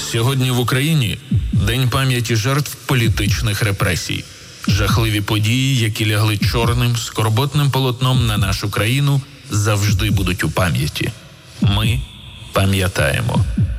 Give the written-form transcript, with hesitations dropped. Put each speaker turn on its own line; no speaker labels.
Сьогодні в Україні День пам'яті жертв політичних репресій. Жахливі події, які лягли чорним, скорботним полотном на нашу країну, завжди будуть у пам'яті. Ми пам'ятаємо.